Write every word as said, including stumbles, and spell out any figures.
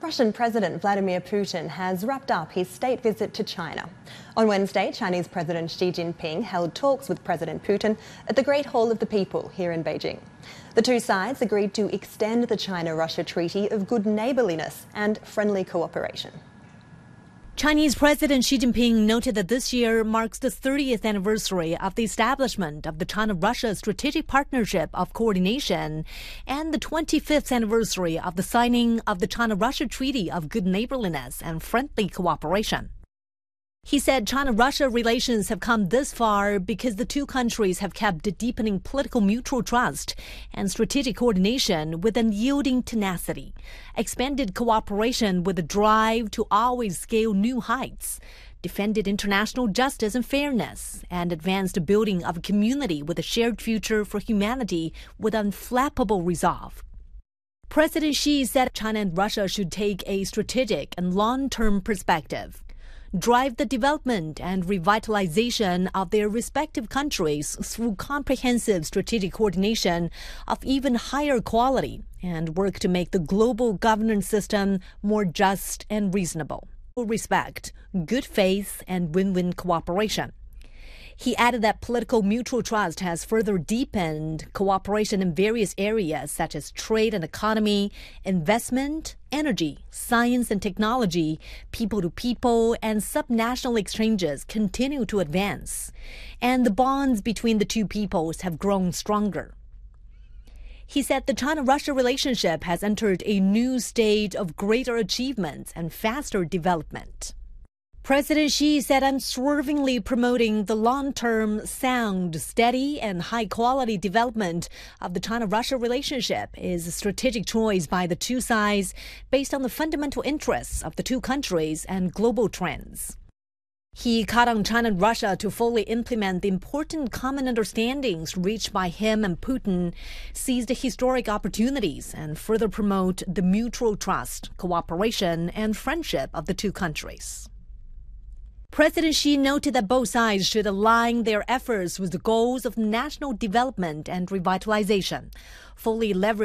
Russian President Vladimir Putin has wrapped up his state visit to China. On Wednesday, Chinese President Xi Jinping held talks with President Putin at the Great Hall of the People here in Beijing. The two sides agreed to extend the China-Russia Treaty of Good Neighbourliness and Friendly Cooperation. Chinese President Xi Jinping noted that this year marks the thirtieth anniversary of the establishment of the China-Russia Strategic Partnership of Coordination and the twenty-fifth anniversary of the signing of the China-Russia Treaty of Good Neighbourliness and Friendly Cooperation. He said China-Russia relations have come this far because the two countries have kept deepening political mutual trust and strategic coordination with unyielding tenacity, expanded cooperation with a drive to always scale new heights, defended international justice and fairness, and advanced the building of a community with a shared future for humanity with unflappable resolve. President Xi said China and Russia should take a strategic and long-term perspective, drive the development and revitalization of their respective countries through comprehensive strategic coordination of even higher quality, and work to make the global governance system more just and reasonable, respect, good faith, and win-win cooperation. He added that political mutual trust has further deepened cooperation in various areas such as trade and economy, investment, energy, science and technology, people-to-people, and subnational exchanges continue to advance, and the bonds between the two peoples have grown stronger. He said the China-Russia relationship has entered a new stage of greater achievements and faster development. President Xi said unswervingly promoting the long-term, sound, steady, and high-quality development of the China-Russia relationship is a strategic choice by the two sides based on the fundamental interests of the two countries and global trends. He called on China and Russia to fully implement the important common understandings reached by him and Putin, seize the historic opportunities, and further promote the mutual trust, cooperation, and friendship of the two countries. President Xi noted that both sides should align their efforts with the goals of national development and revitalization, fully leverage